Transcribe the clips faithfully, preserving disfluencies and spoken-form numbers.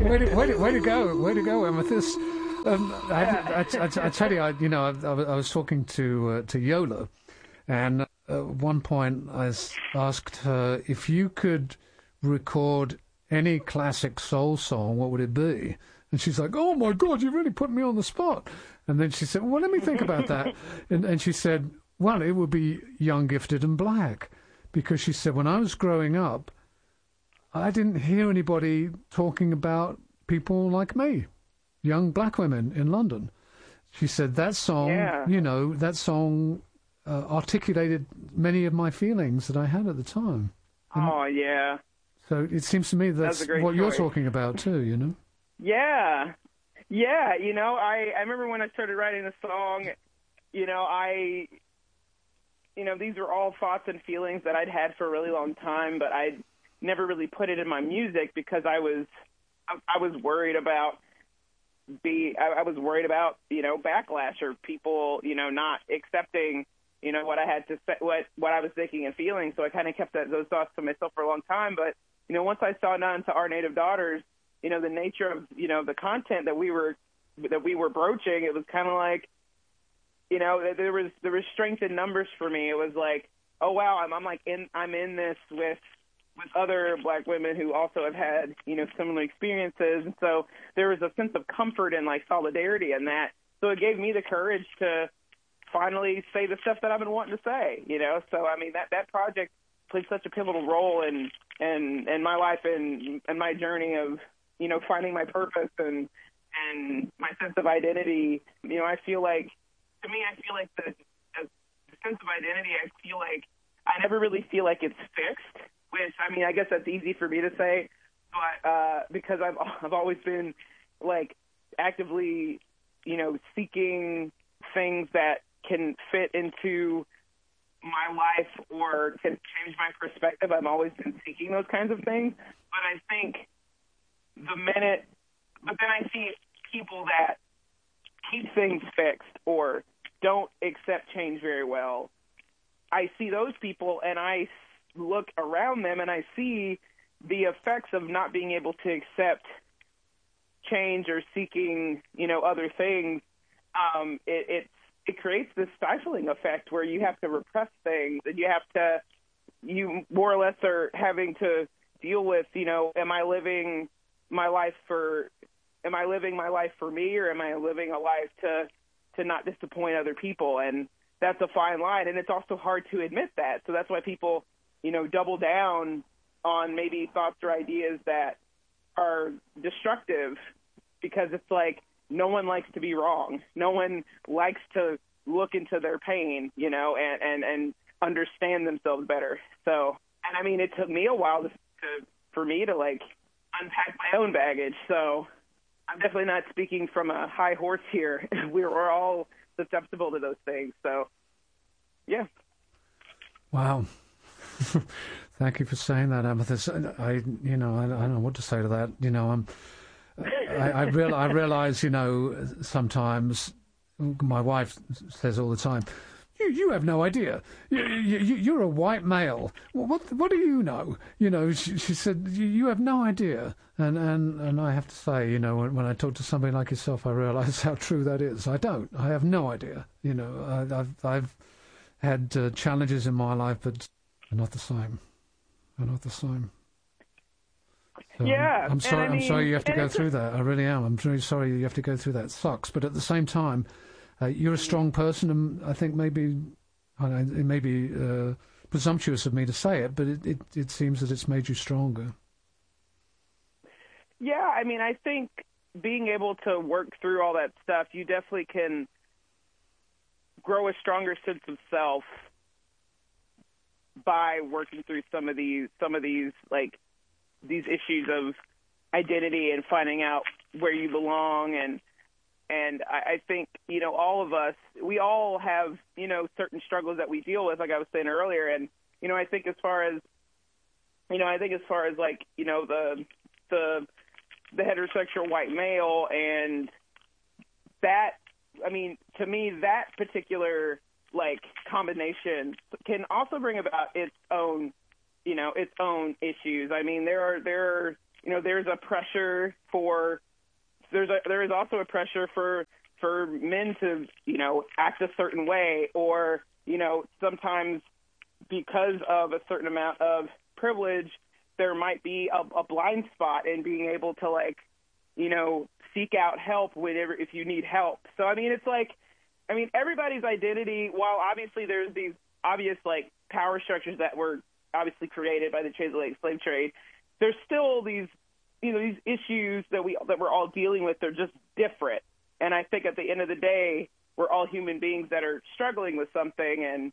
way, to, way, to, way to go, way to go, Amethyst. Um, I, I, I, I tell you, I, you know, I, I was talking to uh, to Yola, and at one point I asked her if you could record any classic soul song, what would it be? And she's like, "Oh my God, you really put me on the spot." And then she said, "Well, let me think about that." and, and she said, "Well, it would be Young, Gifted, and Black," because she said, when I was growing up, I didn't hear anybody talking about people like me, young black women in London. She said that song, yeah. you know, that song uh, articulated many of my feelings that I had at the time. And oh, yeah. so it seems to me that's, that's what choice. you're talking about too, you know? Yeah. Yeah, you know, I, I remember when I started writing the song, you know, I, you know, these were all thoughts and feelings that I'd had for a really long time, but I'd never really put it in my music because I was, I, I was worried about be, I, I was worried about, you know, backlash or people, you know, not accepting, you know, what I had to say, what, what I was thinking and feeling. So I kind of kept that, those thoughts to myself for a long time. But, you know, once I saw None to Our Native Daughters, you know, the nature of, you know, the content that we were, that we were broaching, it was kind of like, you know, there was, there was strength in numbers for me. It was like, oh wow, I'm, I'm like in, I'm in this with, with other black women who also have had, you know, similar experiences. And so there was a sense of comfort and like solidarity in that. So it gave me the courage to finally say the stuff that I've been wanting to say, you know? So, I mean, that, that project played such a pivotal role in, in, in my life and, and my journey of, you know, finding my purpose and, and my sense of identity. You know, I feel like, to me, I feel like the, the sense of identity, I feel like I never really feel like it's fixed, which, I mean, I guess that's easy for me to say, but uh, because I've, I've always been, like, actively, you know, seeking things that can fit into my life or can change my perspective. I've always been seeking those kinds of things. But I think the minute, but then I see people that keep things fixed or don't accept change very well. I see those people and I look around them and I see the effects of not being able to accept change or seeking, you know, other things. Um, it, it, it creates this stifling effect where you have to repress things and you have to, you more or less are having to deal with, you know, am I living my life for, am I living my life for me or am I living a life to, to not disappoint other people? And that's a fine line. And it's also hard to admit that. So that's why people, you know, double down on maybe thoughts or ideas that are destructive, because it's like no one likes to be wrong. No one likes to look into their pain, you know, and, and, and understand themselves better. So, and I mean, it took me a while to, to for me to like unpack my own baggage. So I'm definitely not speaking from a high horse here. We're, we're all susceptible to those things. So, yeah. Wow. Thank you for saying that, Amethyst. I, you know, I, I don't know what to say to that. You know, I'm, I, I, real, I realize, you know, sometimes my wife says all the time, you, you have no idea. You, you, you're a white male. Well, what, what do you know? You know, she, she said, you, you have no idea. And, and, and I have to say, you know, when, when I talk to somebody like yourself, I realize how true that is. I don't. I have no idea. You know, I, I've, I've had uh, challenges in my life, but they're not the same. They're not the same. So yeah. I'm, I'm sorry. I mean, I'm sorry you have to go through a... that. I really am. I'm really sorry you have to go through that. It sucks. But at the same time, uh, you're a strong person, and I think maybe I know, it may be uh, presumptuous of me to say it, but it, it, it seems that it's made you stronger. Yeah, I mean, I think being able to work through all that stuff, you definitely can grow a stronger sense of self by working through some of these, some of these, like, these issues of identity and finding out where you belong. And, and I, I think, you know, all of us, we all have, you know, certain struggles that we deal with, like I was saying earlier. And, you know, I think as far as, you know, I think as far as like, you know, the, the, the heterosexual white male and that, I mean, to me, that particular like combination can also bring about its own, you know, its own issues. I mean, there are, there are you know, there's a pressure for there's a there is also a pressure for for men to, you know, act a certain way, or, you know, sometimes because of a certain amount of privilege, there might be a, a blind spot in being able to, like, you know, seek out help whenever if you need help. So I mean, it's like, I mean, everybody's identity, while obviously there's these obvious, like, power structures that were obviously created by the transatlantic slave trade, there's still these, you know, these issues that we that we're all dealing with. They're just different. And I think at the end of the day, we're all human beings that are struggling with something. And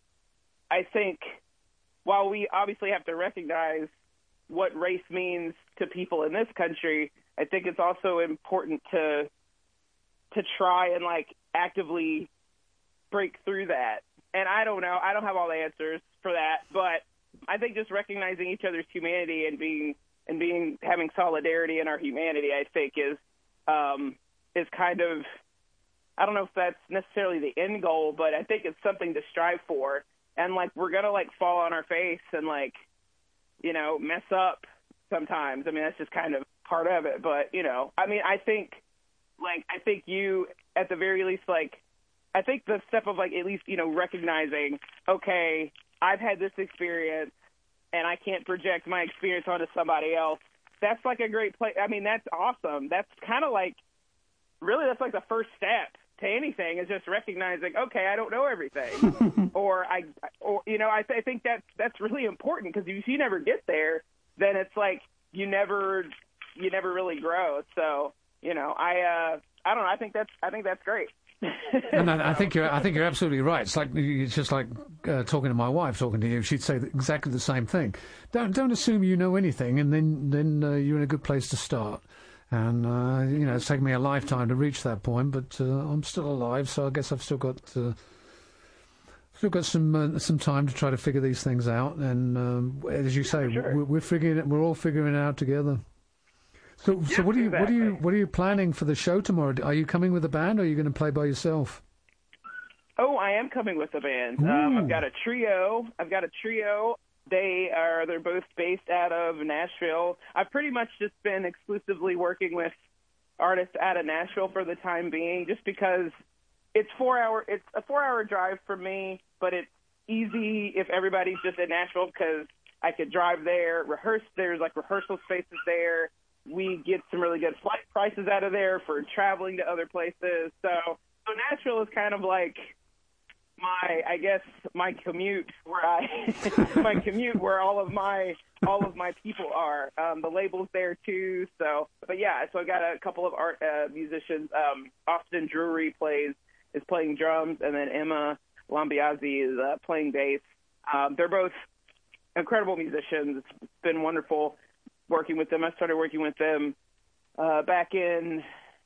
I think while we obviously have to recognize what race means to people in this country, I think it's also important to to try and, like, actively break through that. And I don't know, I don't have all the answers for that, but I think just recognizing each other's humanity and being and being having solidarity in our humanity, I think is um, is kind of, I don't know if that's necessarily the end goal, but I think it's something to strive for. And, like, we're gonna, like, fall on our face and, like, you know, mess up sometimes. I mean, that's just kind of part of it. But, you know, I mean, I think, like, I think you, at the very least, like, I think the step of, like, at least, you know, recognizing, okay, I've had this experience and I can't project my experience onto somebody else. That's, like, a great place. I mean, that's awesome. That's kind of like, really, that's like the first step to anything, is just recognizing, okay, I don't know everything. or, I, or you know, I, th- I think that's, that's really important, because if you never get there, then it's like you never, you never really grow. So, you know, I, uh, I don't know. I think that's, I think that's great. And I, I think you're, I think you're absolutely right. It's like, it's just like uh, talking to my wife, talking to you. She'd say exactly the same thing. Don't, don't assume you know anything, and then, then uh, you're in a good place to start. And, uh, you know, it's taken me a lifetime to reach that point, but uh, I'm still alive, so I guess I've still got uh, still got some uh, some time to try to figure these things out. And um, as you say, sure. we're, we're figuring it, we're all figuring it out together. So, Yeah, so what are you exactly. what are you what are you planning for the show tomorrow? Are you coming with a band, or are you going to play by yourself? Oh, I am coming with a band. Um, I've got a trio. I've got a trio. They are, they're both based out of Nashville. I've pretty much just been exclusively working with artists out of Nashville for the time being, just because it's four hour, it's a four hour drive for me, but it's easy if everybody's just in Nashville, because I could drive there, rehearse. There's, like, rehearsal spaces there. We get some really good flight prices out of there for traveling to other places. So, so Nashville is kind of like my, I guess, my commute where I, my commute where all of my, all of my people are. Um, the label's there too. So, but yeah, so I got a couple of art uh, musicians. Um, Austin Drury plays, is playing drums, and then Emma Lambiazzi is uh, playing bass. Um, they're both incredible musicians. It's been wonderful working with them. I started working with them uh, back in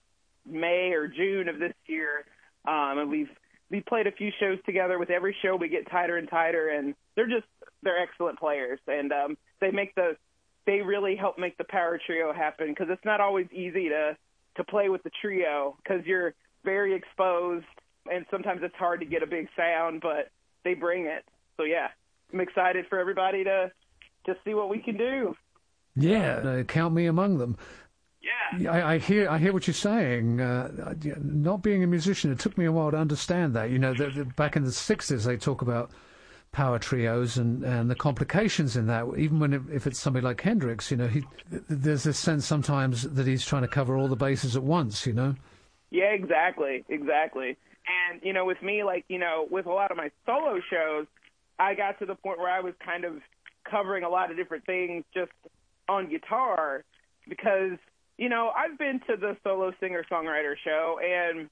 May or June of this year, um, and we've we played a few shows together. With every show, we get tighter and tighter, and they're just they're excellent players, and um, they make the they really help make the power trio happen, because it's not always easy to to play with the trio, because you're very exposed, and sometimes it's hard to get a big sound, but they bring it. So yeah, I'm excited for everybody to to see what we can do. Yeah, uh, count me among them. Yeah, I, I hear. I hear what you're saying. Uh, not being a musician, it took me a while to understand that. You know, the, the, back in the sixties, they talk about power trios and, and the complications in that. Even when it, if it's somebody like Hendrix, you know, he, there's this sense sometimes that he's trying to cover all the bases at once. You know. Yeah, exactly, exactly. And you know, with me, like you know, with a lot of my solo shows, I got to the point where I was kind of covering a lot of different things just on guitar, because you know, I've been to the solo singer-songwriter show, and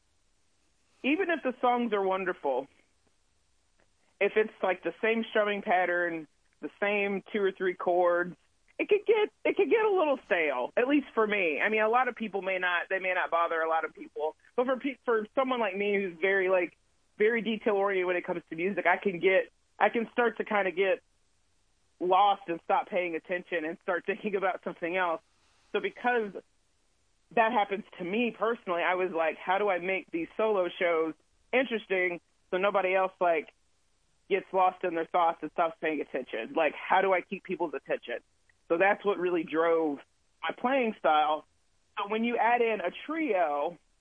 even if the songs are wonderful, if it's like the same strumming pattern, the same two or three chords, it could get it could get a little stale. At least for me. I mean, a lot of people may not they may not bother a lot of people, but for pe- for someone like me who's very like very detail-oriented when it comes to music, I can get I can start to kind of get lost and stop paying attention and start thinking about something else. So because that happens to me personally, I was like, how do I make these solo shows interesting so nobody else, like, gets lost in their thoughts and stops paying attention? Like, how do I keep people's attention? that's what really drove my playing style. So when you add in a trio,